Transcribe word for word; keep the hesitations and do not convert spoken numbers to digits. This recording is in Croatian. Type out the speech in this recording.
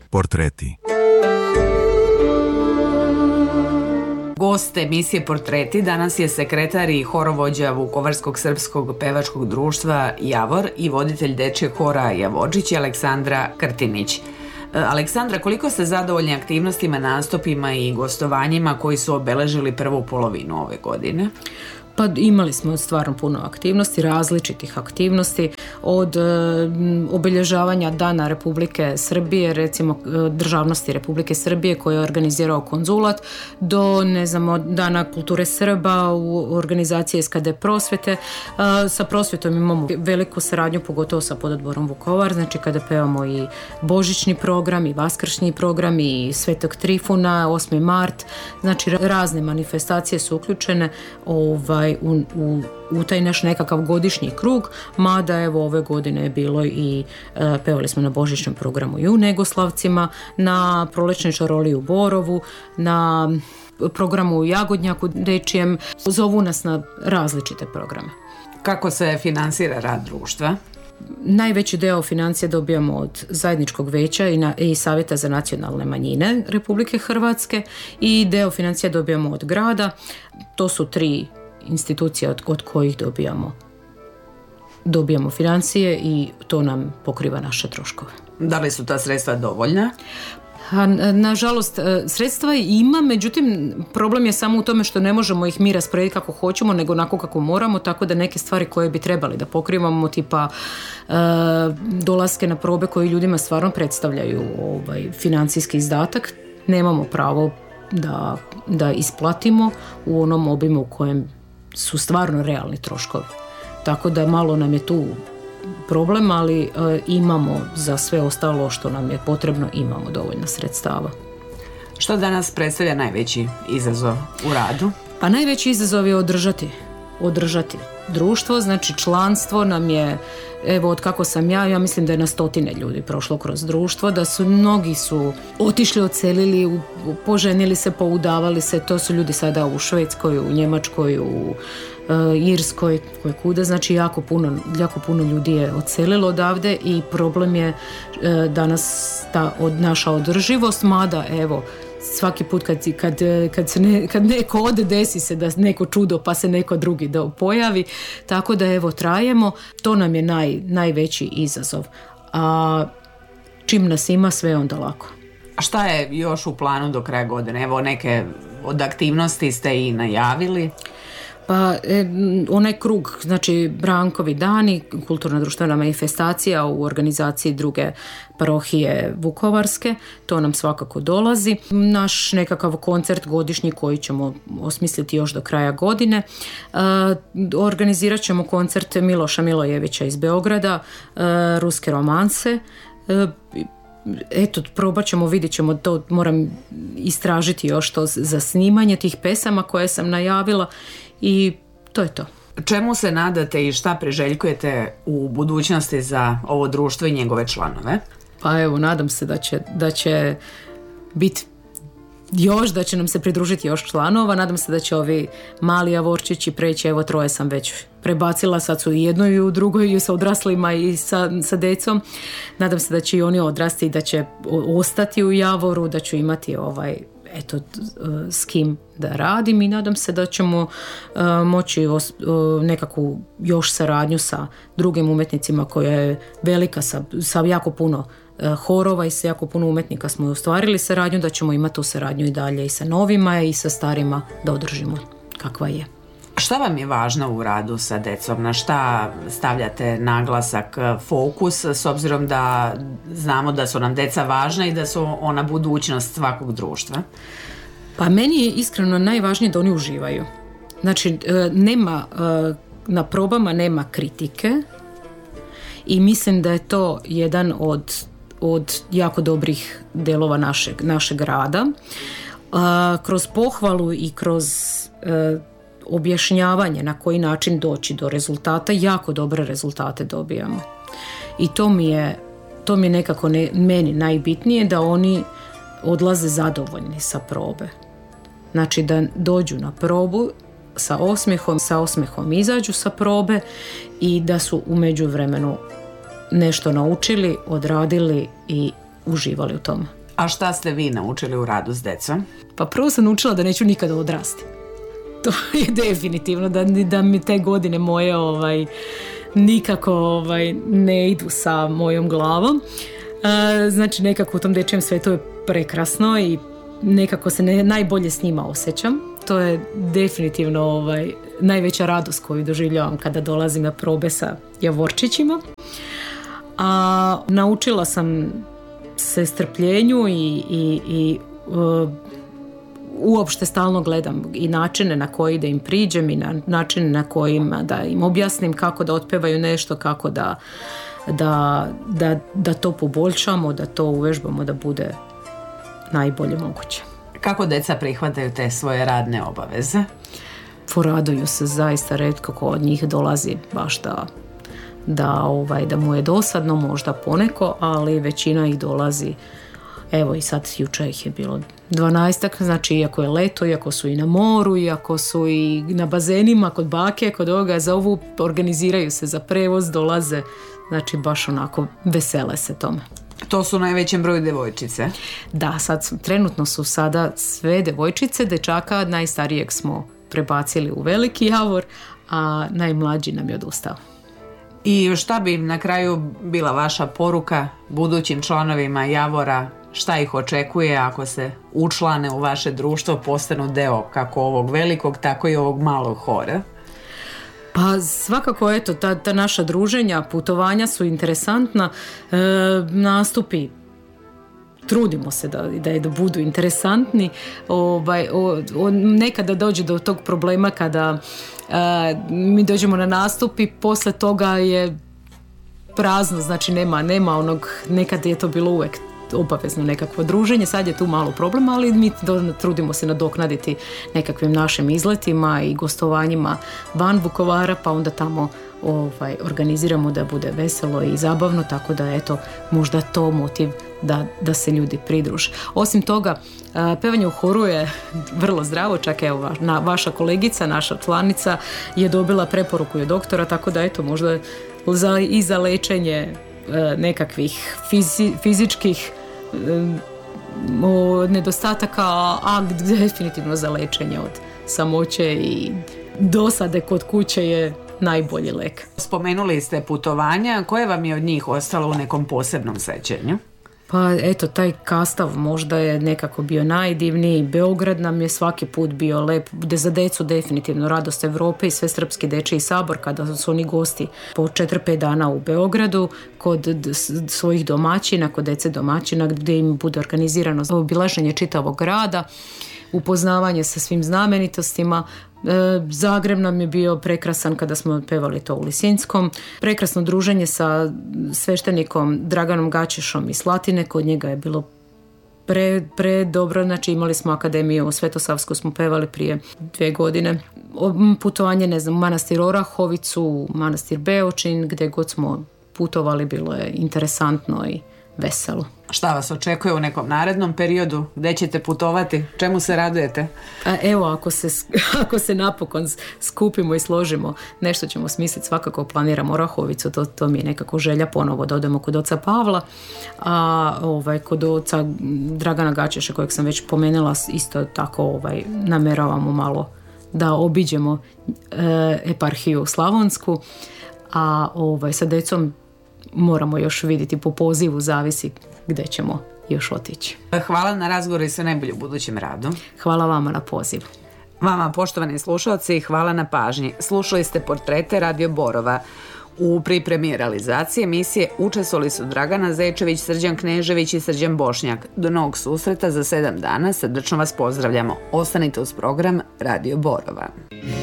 Portreti. Gost emisije Portreti danas je sekretar i horovođa Vukovarskog srpskog pevačkog društva Javor i voditelj dečjeg hora Javodžić Aleksandra Krtinić. Aleksandra, koliko ste zadovoljni aktivnostima, nastupima i gostovanjima koji su obeležili prvu polovinu ove godine? Pa imali smo stvarno puno aktivnosti, različitih aktivnosti, od e, obilježavanja Dana Republike Srbije, recimo državnosti Republike Srbije koje je organizirao konzulat, do ne znamo Dana kulture Srba u organizaciji S K D prosvete. E, sa prosvetom imamo veliku saradnju, pogotovo sa pododborom Vukovar, znači kada pevamo i božićni program i vaskršnji program i Svetog Trifuna, osmi mart, znači razne manifestacije su uključene ovaj U, u, u taj naš nekakav godišnji krug, mada evo ove godine je bilo i e, pevali smo na božićnom programu i u Negoslavcima, na prolećnoj čaroli u Borovu, na programu u Jagodnjaku dečjem, zovu nas na različite programe. Kako se finansira rad društva? Najveći deo financija dobijamo od zajedničkog veća i, na, i Savjeta za nacionalne manjine Republike Hrvatske i deo financija dobijamo od grada. To su tri institucija od, od kojih dobijamo dobijamo financije i to nam pokriva naše troškove. Da li su ta sredstva dovoljna? A, nažalost, sredstva ima, međutim problem je samo u tome što ne možemo ih mi rasporediti kako hoćemo, nego onako kako moramo, tako da neke stvari koje bi trebali da pokrivamo, tipa e, dolaske na probe koji ljudima stvarno predstavljaju ovaj, financijski izdatak, nemamo pravo da, da isplatimo u onom obimu u kojem su stvarno realni troškovi. Tako da malo nam je tu problem, ali e, imamo za sve ostalo što nam je potrebno, imamo dovoljno sredstava. Što danas predstavlja najveći izazov u radu? Pa najveći izazov je održati, održati društvo, znači članstvo nam je, evo od kako sam ja, ja mislim da je na stotine ljudi prošlo kroz društvo, da su mnogi su otišli, odselili, poženili se, poudavali se, to su ljudi sada u Švedskoj, u Njemačkoj, u uh, Irskoj, koje kuda, znači jako puno, jako puno ljudi je odselilo odavde i problem je uh, danas ta od, naša održivost, mada evo, svaki put kad, kad, kad, se ne, kad neko ode, desi se da neko čudo pa se neko drugi da pojavi, tako da evo trajemo, to nam je naj, najveći izazov, a čim nas ima sve onda lako. A šta je još u planu do kraja godine? Evo neke od aktivnosti ste i najavili. Pa e, onaj krug, znači Brankovi dani, kulturna društvena manifestacija u organizaciji druge parohije Vukovarske, to nam svakako dolazi. Naš nekakav koncert godišnji koji ćemo osmisliti još do kraja godine. E, organizirat ćemo koncert Miloša Milojevića iz Beograda, e, ruske romanse. E, Eto, probat ćemo, vidjet ćemo, to moram istražiti još to za snimanje tih pesama koje sam najavila i to je to. Čemu se nadate i šta priželjkujete u budućnosti za ovo društvo i njegove članove? Pa evo, nadam se da će, da će biti još, da će nam se pridružiti još članova, nadam se da će ovi mali Javorčići preći, evo troje sam već prebacila, sad su i jedno i u drugoj i sa odraslima i sa, sa decom, nadam se da će i oni odrasti i da će ostati u Javoru, da ću imati ovaj, eto, s kim da radim i nadam se da ćemo uh, moći os, uh, nekakvu još saradnju sa drugim umetnicima koja je velika, sa, sa jako puno horova i sa jako puno umetnika smo ostvarili saradnju, da ćemo imati tu saradnju i dalje i sa novima i sa starima da održimo kakva je. Šta vam je važno u radu sa decom? Na šta stavljate naglasak, fokus, s obzirom da znamo da su nam deca važna i da su ona budućnost svakog društva? Pa meni je iskreno najvažnije da oni uživaju. Znači, nema, na probama nema kritike i mislim da je to jedan od od jako dobrih delova našeg, našeg rada. A, kroz pohvalu i kroz e, objašnjavanje na koji način doći do rezultata, jako dobre rezultate dobijamo. I to mi je, to mi je nekako ne, meni najbitnije, da oni odlaze zadovoljni sa probe. Znači da dođu na probu sa osmehom, sa osmehom izađu sa probe i da su u međuvremenu nešto naučili, odradili i uživali u tome. A šta ste vi naučili u radu s decom? Pa prvo sam naučila da neću nikada odrasti. To je definitivno, da, da mi te godine moje ovaj, nikako ovaj, ne idu sa mojom glavom. E, znači nekako u tom dečjem svetu je prekrasno i nekako se ne, najbolje s njima osjećam. To je definitivno ovaj, najveća radost koju doživljavam kada dolazim na probe sa javorčićima. A naučila sam se strpljenju i, i, i uh, uopšte stalno gledam i načine na koji da im priđem i na načine na kojima da im objasnim kako da otpevaju nešto, kako da, da, da, da to poboljšamo, da to uvežbamo da bude najbolje moguće. Kako deca prihvataju te svoje radne obaveze? Poraduju se, zaista retko ko od njih dolazi baš da, da, ovaj, da mu je dosadno, možda poneko, ali većina ih dolazi. Evo i sad jučer ih je bilo dvanaestak, znači iako je leto, iako su i na moru, iako su i na bazenima, kod bake, kod ovoga, zovu, organiziraju se za prevoz, dolaze, znači baš onako vesele se tome. To su najvećem broju devojčice? Da, sad su, trenutno su sada sve devojčice, dečaka najstarijeg smo prebacili u Veliki Javor, a najmlađi nam je odustao. I šta bi na kraju bila vaša poruka budućim članovima Javora, šta ih očekuje ako se učlane u vaše društvo, postanu deo kako ovog velikog, tako i ovog malog hora? Pa svakako, eto, ta, ta naša druženja, putovanja su interesantna, e, nastupi, trudimo se da, da, da budu interesantni. Ovaj, o, o, nekada dođe do tog problema kada e, mi dođemo na nastup i posle toga je prazno, znači nema, nema onog, nekad je to bilo uvek obavezno nekakvo druženje, sad je tu malo problem, ali mi trudimo se nadoknaditi nekakvim našim izletima i gostovanjima van Vukovara, pa onda tamo ovaj, organiziramo da bude veselo i zabavno, tako da eto, možda to motiv da, da se ljudi pridruže. Osim toga, pevanje u horu je vrlo zdravo, čak evo, na, vaša kolegica, naša članica je dobila preporuku od doktora, tako da eto, možda za, i za lečenje nekakvih fizi, fizičkih o, nedostataka, a definitivno za lečenje od samoće i dosade kod kuće je najbolji lek. Spomenuli ste putovanja, koje vam je od njih ostalo u nekom posebnom sećanju? Pa eto, taj Kastav možda je nekako bio najdivniji. Beograd nam je svaki put bio lep, za decu definitivno Radost Evrope i Svesrpski dečiji sabor kada su oni gosti po četiri pet dana u Beogradu kod svojih domaćina, kod dece domaćina gdje im bude organizirano obilaženje čitavog grada, upoznavanje sa svim znamenitostima. Zagreb nam je bio prekrasan kada smo pevali to u Lisinskom. Prekrasno druženje sa sveštenikom Draganom Gaćešom iz Slatine, kod njega je bilo pre, pre dobro, znači imali smo akademiju u Svetosavsku, smo pevali prije dvije godine. Putovanje, ne znam, u manastir Orahovicu, manastir Beočin, gdje god smo putovali bilo je interesantno i veselo. Šta vas očekuje u nekom narednom periodu? Gdje ćete putovati? Čemu se radujete? A evo, ako se, ako se napokon skupimo i složimo, nešto ćemo smisliti, svakako planiramo Orahovicu, to, to mi je nekako želja ponovo da odemo kod oca Pavla, a ovaj, kod oca Dragana Gaćeša, kojeg sam već pomenula, isto tako ovaj, nameravamo malo da obiđemo e, eparhiju Slavonsku, a ovaj, sa decom moramo još vidjeti po pozivu, zavisi gdje ćemo još otići. Hvala na razgovoru i sve najbolje u budućem radu. Hvala vama na pozivu. Vama, poštovani slušalci, hvala na pažnji. Slušali ste Portrete Radio Borova. U pripremi i realizaciji emisije učestvovali su Dragana Zečević, Srđan Knežević i Srđan Bošnjak. Do novog susreta za sedam dana. Srdačno vas pozdravljamo. Ostanite uz program Radio Borova.